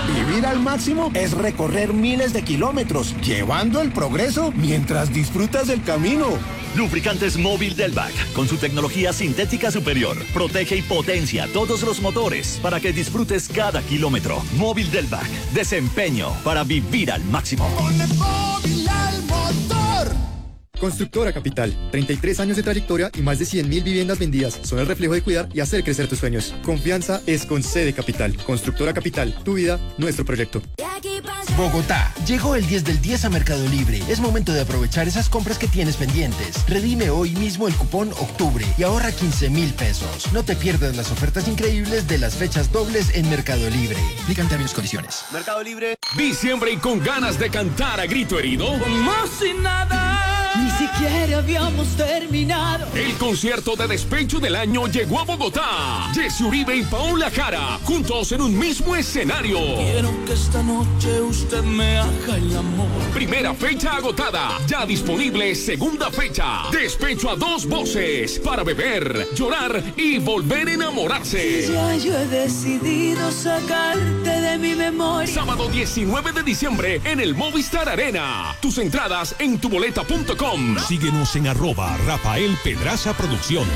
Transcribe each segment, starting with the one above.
Vivir al máximo es recorrer miles de kilómetros, llevando el progreso mientras disfrutas del camino. Lubricantes Móvil Delvac, con su tecnología sintética superior, protege y potencia todos los motores para que disfrutes cada kilómetro. Móvil Delvac, desempeño para vivir al máximo. Ponle móvil al motor. Constructora Capital, 33 años de trayectoria y más de 100.000 viviendas vendidas. Son el reflejo de cuidar y hacer crecer tus sueños. Confianza es con C de Capital. Constructora Capital, tu vida, nuestro proyecto. Bogotá, llegó el 10 del 10 a Mercado Libre. Es momento de aprovechar esas compras que tienes pendientes. Redime hoy mismo el cupón Octubre y ahorra 15.000 pesos. No te pierdas las ofertas increíbles de las fechas dobles en Mercado Libre. Aplican términos y condiciones. Mercado Libre. Diciembre y con ganas de cantar a grito herido. Como si nada. Ni siquiera habíamos terminado. El concierto de despecho del año llegó a Bogotá. Jesse Uribe y Paola Jara, juntos en un mismo escenario. Quiero que esta noche usted me haga el amor. Primera fecha agotada, ya disponible segunda fecha. Despecho a dos voces para beber, llorar y volver a enamorarse. Ya yo he decidido sacarte de mi memoria. Sábado 19 de diciembre en el Movistar Arena. Tus entradas en tuboleta.com. Síguenos en @Rafael Pedraza Producciones.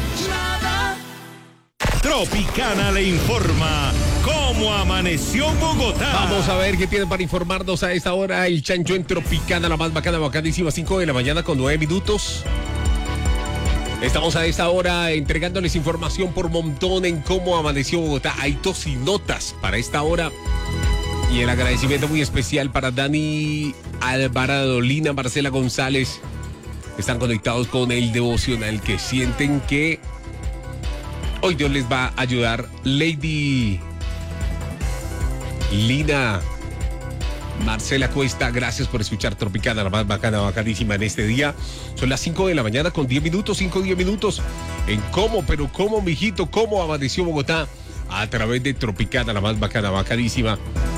Tropicana le informa cómo amaneció Bogotá. Vamos a ver qué tiene para informarnos a esta hora el Chancho en Tropicana, la más bacana, bacanísima, 5 de la mañana con 9 minutos. Estamos a esta hora entregándoles información por montón en cómo amaneció Bogotá. Hay tocinotas para esta hora. Y el agradecimiento muy especial para Dani Alvarado, Lina, Marcela González. Están conectados con el devocional, que sienten que hoy Dios les va a ayudar. Lady Lina, Marcela Cuesta, gracias por escuchar Tropicana, la más bacana, bacanísima en este día. Son las 5 de la mañana con 10 minutos, 5-10 minutos. En cómo, pero cómo, mijito, cómo amaneció Bogotá a través de Tropicana, la más bacana, bacanísima.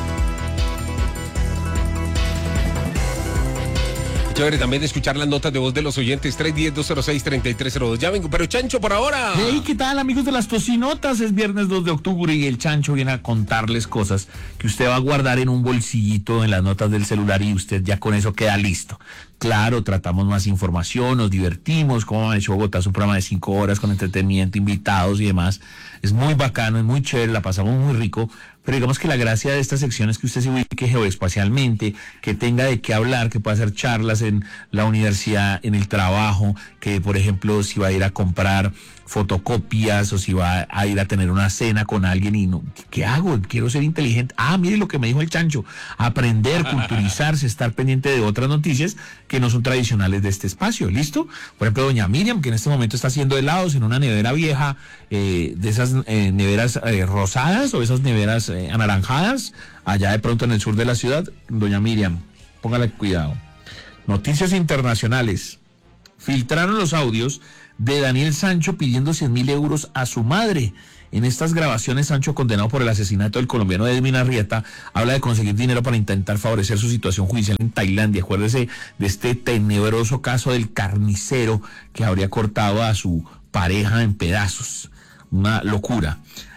Chévere también escuchar las notas de voz de los oyentes. 310-206-3302. Ya vengo, pero Chancho por ahora. Hey, ¿qué tal, amigos de las tocinotas? Es viernes 2 de octubre y el Chancho viene a contarles cosas que usted va a guardar en un bolsillito en las notas del celular y usted ya con eso queda listo. Claro, tratamos más información, nos divertimos, como amaneció Bogotá, es un programa de 5 horas con entretenimiento, invitados y demás. Es muy bacano, es muy chévere, la pasamos muy rico, pero digamos que la gracia de esta sección es que usted se ubique geoespacialmente, que tenga de qué hablar, que pueda hacer charlas en la universidad, en el trabajo, que por ejemplo si va a ir a comprar fotocopias o si va a ir a tener una cena con alguien y no, ¿qué hago? Quiero ser inteligente. Mire lo que me dijo el Chancho, aprender, culturizarse, estar pendiente de otras noticias que no son tradicionales de este espacio, ¿listo? Por ejemplo, doña Miriam, que en este momento está haciendo helados en una nevera vieja, de esas neveras rosadas o esas neveras anaranjadas, allá de pronto en el sur de la ciudad. Doña Miriam, póngale cuidado. Noticias internacionales. Filtraron los audios de Daniel Sancho pidiendo 100.000 euros a su madre. En estas grabaciones, Sancho, condenado por el asesinato del colombiano Edwin Arrieta, habla de conseguir dinero para intentar favorecer su situación judicial en Tailandia. Acuérdese de este tenebroso caso del carnicero que habría cortado a su pareja en pedazos. Una locura.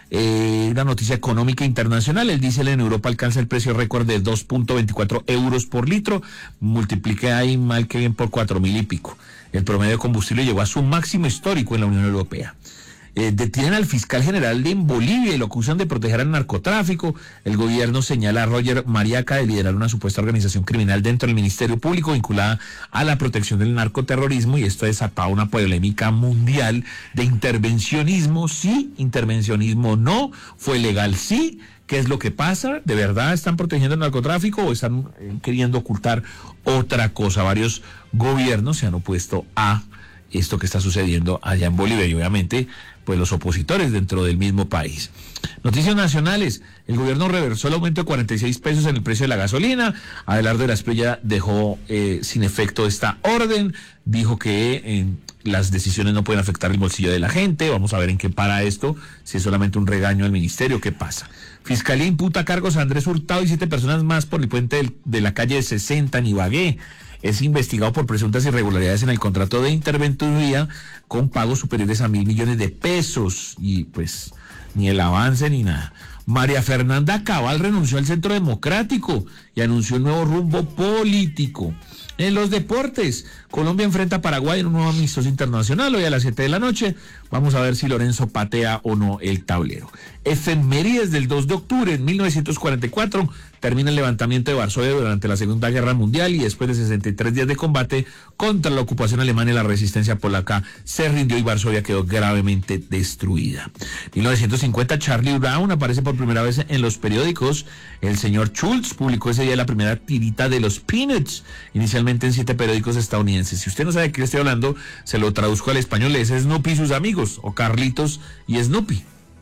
Una noticia económica internacional. El diésel en Europa alcanza el precio récord de 2.24 euros por litro. Multiplique ahí mal que bien por 4.000 y pico. El promedio de combustible llegó a su máximo histórico en la Unión Europea. Detienen al fiscal general de Bolivia y lo acusan de proteger al narcotráfico. El gobierno señala a Roger Mariaca de liderar una supuesta organización criminal dentro del Ministerio Público vinculada a la protección del narcoterrorismo, y esto ha desatado una polémica mundial de intervencionismo sí, intervencionismo no, fue legal sí. ¿Qué es lo que pasa? ¿De verdad están protegiendo el narcotráfico o están queriendo ocultar otra cosa? Varios gobiernos se han opuesto a esto que está sucediendo allá en Bolivia y obviamente pues los opositores dentro del mismo país. Noticias nacionales. El gobierno reversó el aumento de 46 pesos en el precio de la gasolina. Abelardo de la Espriella dejó sin efecto esta orden. Dijo que las decisiones no pueden afectar el bolsillo de la gente. Vamos a ver en qué para esto. Si es solamente un regaño al ministerio, ¿qué pasa? Fiscalía imputa cargos a Andrés Hurtado y 7 personas más por el puente de la calle 60 en Ibagué. Es investigado por presuntas irregularidades en el contrato de interventoría con pagos superiores a 1.000 millones de pesos y pues ni el avance ni nada. María Fernanda Cabal renunció al Centro Democrático y anunció un nuevo rumbo político. En los deportes, Colombia enfrenta a Paraguay en un nuevo amistoso internacional hoy a las 7 de la noche. Vamos a ver si Lorenzo patea o no el tablero. Efemérides del 2 de octubre en 1944 termina el levantamiento de Varsovia durante la Segunda Guerra Mundial y después de 63 días de combate contra la ocupación alemana y la resistencia polaca se rindió y Varsovia quedó gravemente destruida. 1950 Charlie Brown aparece por primera vez en los periódicos. El señor Schultz publicó ese día la primera tirita de los Peanuts, inicialmente en 7 periódicos estadounidenses. Si usted no sabe de qué le estoy hablando, se lo traduzco al español, es Snoopy y sus amigos, o Carlitos y Snoopy.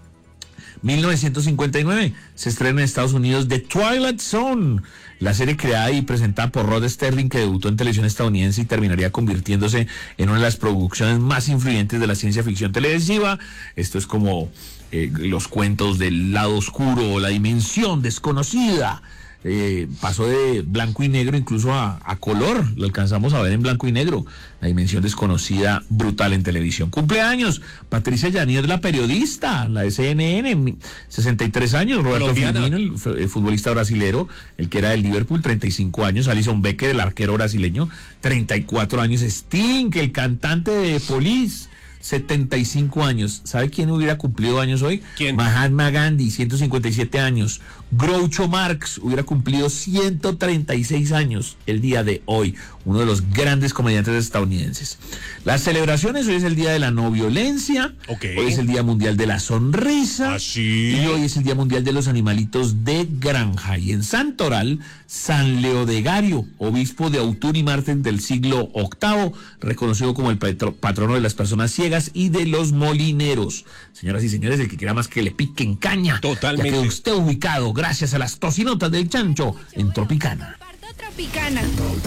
1959 se estrena en Estados Unidos The Twilight Zone, la serie creada y presentada por Rod Serling, que debutó en televisión estadounidense y terminaría convirtiéndose en una de las producciones más influyentes de la ciencia ficción televisiva. Esto es como los cuentos del lado oscuro, la dimensión desconocida. Pasó de blanco y negro incluso a color, lo alcanzamos a ver en blanco y negro, la dimensión desconocida, brutal en televisión. Cumpleaños, Patricia Yáñez, la periodista, la de CNN, 63 años, Roberto Firmino, el futbolista brasilero, el que era del Liverpool, 35 años, Alison Becker, el arquero brasileño, 34 años, Sting, el cantante de Police, 75 años. ¿Sabe quién hubiera cumplido años hoy? ¿Quién? Mahatma Gandhi, 157 años. Groucho Marx hubiera cumplido 136 años el día de hoy, uno de los grandes comediantes estadounidenses. Las celebraciones, hoy es el Día de la No Violencia, hoy es el Día Mundial de la Sonrisa, y hoy es el Día Mundial de los Animalitos de Granja. Y en Santoral, San Leodegario, obispo de Autun y Mártir del siglo VIII, reconocido como el patrono de las personas ciegas y de los molineros. Señoras y señores, el que quiera más que le piquen caña, totalmente, ya quedó usted ubicado gracias a las tocinotas del Chancho en Tropicana. Tropicana.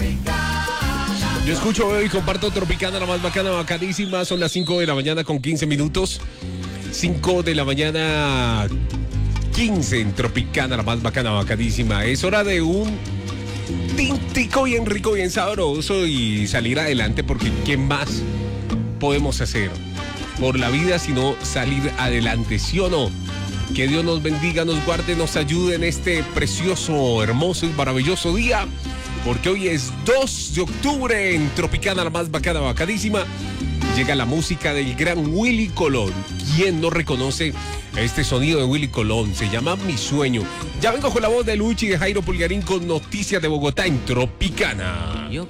Yo escucho y comparto Tropicana, la más bacana, bacanísima. Son las 5 de la mañana con 15 minutos. 5 de la mañana 15 en Tropicana, la más bacana, bacanísima. Es hora de un tintico bien rico, bien sabroso y salir adelante, porque ¿qué más podemos hacer por la vida sino salir adelante? ¿Sí o no? Que Dios nos bendiga, nos guarde, nos ayude en este precioso, hermoso y maravilloso día, porque hoy es 2 de octubre en Tropicana, la más bacana, bacadísima. Llega la música del gran Willy Colón. ¿Quién no reconoce este sonido de Willy Colón? Se llama Mi Sueño. Ya vengo con la voz de Luchi y de Jairo Pulgarín con noticias de Bogotá en Tropicana. Yo